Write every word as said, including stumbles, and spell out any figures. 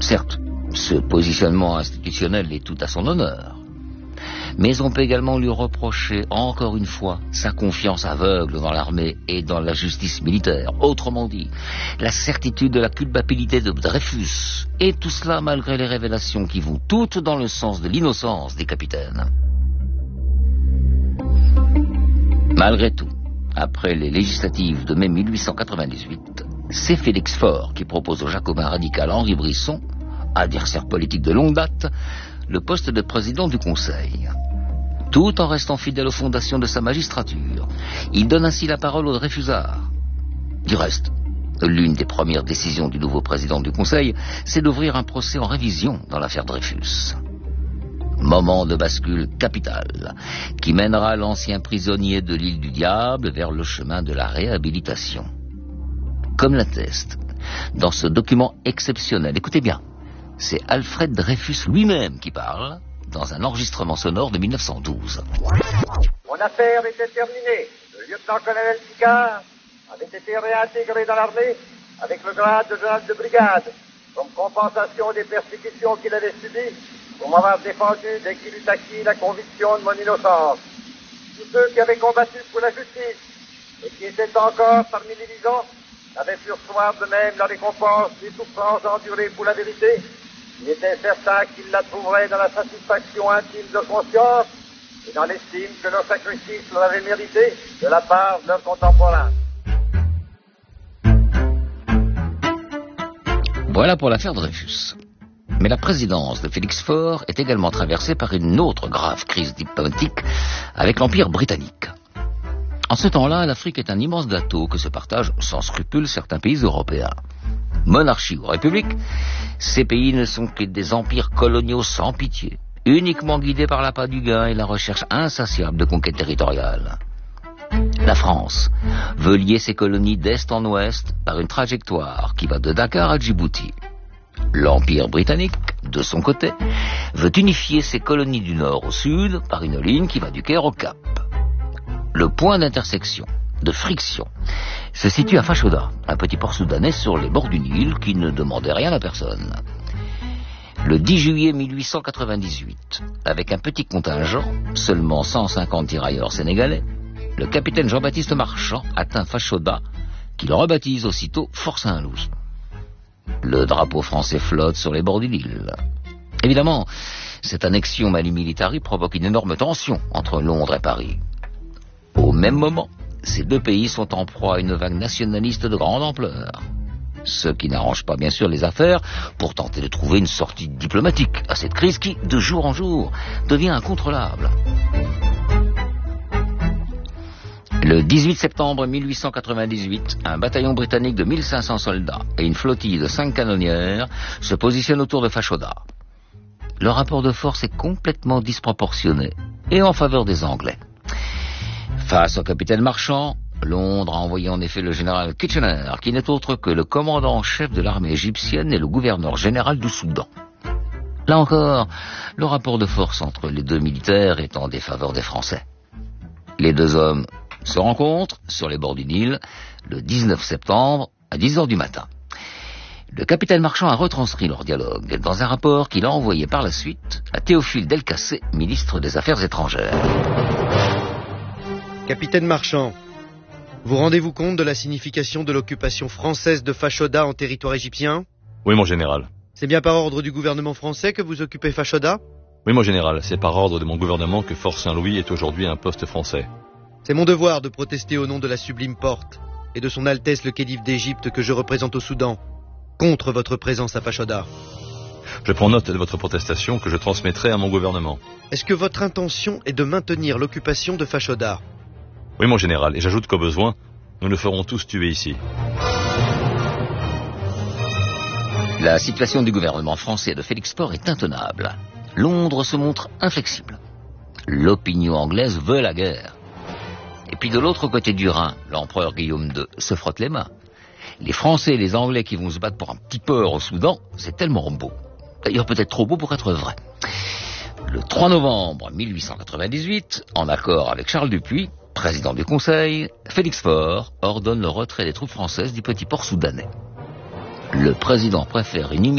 Certes, ce positionnement institutionnel est tout à son honneur. Mais on peut également lui reprocher, encore une fois, sa confiance aveugle dans l'armée et dans la justice militaire. Autrement dit, la certitude de la culpabilité de Dreyfus. Et tout cela malgré les révélations qui vont toutes dans le sens de l'innocence des capitaines. Malgré tout, après les législatives de mai mille huit cent quatre-vingt-dix-huit, c'est Félix Faure qui propose au jacobin radical Henri Brisson, adversaire politique de longue date, le poste de président du Conseil. Tout en restant fidèle aux fondations de sa magistrature, il donne ainsi la parole aux Dreyfusards. Du reste, l'une des premières décisions du nouveau président du Conseil, c'est d'ouvrir un procès en révision dans l'affaire Dreyfus. Moment de bascule capital, qui mènera l'ancien prisonnier de l'île du Diable vers le chemin de la réhabilitation. Comme l'atteste, dans ce document exceptionnel, écoutez bien, c'est Alfred Dreyfus lui-même qui parle, dans un enregistrement sonore de mille neuf cent douze. Mon affaire était terminée. Le lieutenant-colonel Picard avait été réintégré dans l'armée avec le grade de général de brigade, comme compensation des persécutions qu'il avait subies pour m'avoir défendu dès qu'il eut acquis la conviction de mon innocence. Tous ceux qui avaient combattu pour la justice et qui étaient encore parmi les vivants avaient pu recevoir de même la récompense des souffrances endurées pour la vérité. Il était certain qu'ils la trouveraient dans la satisfaction intime de conscience et dans l'estime que leur sacrifice leur avait mérité de la part de leurs contemporains. Voilà pour l'affaire Dreyfus. Mais la présidence de Félix Faure est également traversée par une autre grave crise diplomatique avec l'Empire britannique. En ce temps-là, l'Afrique est un immense gâteau que se partagent sans scrupule certains pays européens. Monarchie ou république, ces pays ne sont que des empires coloniaux sans pitié, uniquement guidés par l'appât du gain et la recherche insatiable de conquêtes territoriales. La France veut lier ses colonies d'est en ouest par une trajectoire qui va de Dakar à Djibouti. L'Empire britannique, de son côté, veut unifier ses colonies du nord au sud par une ligne qui va du Caire au Cap. Le point d'intersection, de friction, se situe à Fashoda, un petit port soudanais sur les bords du Nil qui ne demandait rien à personne. Le dix juillet mille huit cent quatre-vingt-dix-huit, avec un petit contingent, seulement cent cinquante tirailleurs sénégalais, le capitaine Jean-Baptiste Marchand atteint Fashoda, qu'il rebaptise aussitôt Fort Saint-Louis. Le drapeau français flotte sur les bords du Nil. Évidemment, cette annexion Mali Militari provoque une énorme tension entre Londres et Paris. Au même moment, ces deux pays sont en proie à une vague nationaliste de grande ampleur. Ce qui n'arrange pas bien sûr les affaires pour tenter de trouver une sortie diplomatique à cette crise qui, de jour en jour, devient incontrôlable. Le dix-huit septembre mille huit cent quatre-vingt-dix-huit, un bataillon britannique de mille cinq cents soldats et une flottille de cinq canonnières se positionnent autour de Fashoda. Le rapport de force est complètement disproportionné et en faveur des Anglais. Face au capitaine Marchand, Londres a envoyé en effet le général Kitchener, qui n'est autre que le commandant en chef de l'armée égyptienne et le gouverneur général du Soudan. Là encore, le rapport de force entre les deux militaires est en défaveur des Français. Les deux hommes se rencontrent sur les bords du Nil le dix-neuf septembre à dix heures du matin. Le capitaine Marchand a retranscrit leur dialogue dans un rapport qu'il a envoyé par la suite à Théophile Delcassé, ministre des Affaires étrangères. Capitaine Marchand, vous rendez-vous compte de la signification de l'occupation française de Fashoda en territoire égyptien? Oui, mon général. C'est bien par ordre du gouvernement français que vous occupez Fashoda? Oui, mon général, c'est par ordre de mon gouvernement que Fort Saint-Louis est aujourd'hui un poste français. C'est mon devoir de protester au nom de la sublime porte et de son Altesse le Khedive d'Égypte que je représente au Soudan, contre votre présence à Fashoda. Je prends note de votre protestation que je transmettrai à mon gouvernement. Est-ce que votre intention est de maintenir l'occupation de Fashoda? Oui, mon général, et j'ajoute qu'au besoin, nous nous ferons tous tuer ici. La situation du gouvernement français de Félix Faure est intenable. Londres se montre inflexible. L'opinion anglaise veut la guerre. Et puis de l'autre côté du Rhin, l'empereur Guillaume deux se frotte les mains. Les Français et les Anglais qui vont se battre pour un petit port au Soudan, c'est tellement beau. D'ailleurs peut-être trop beau pour être vrai. Le trois novembre mille huit cent quatre-vingt-dix-huit, en accord avec Charles Dupuy, président du Conseil, Félix Faure ordonne le retrait des troupes françaises du petit port soudanais. Le président préfère une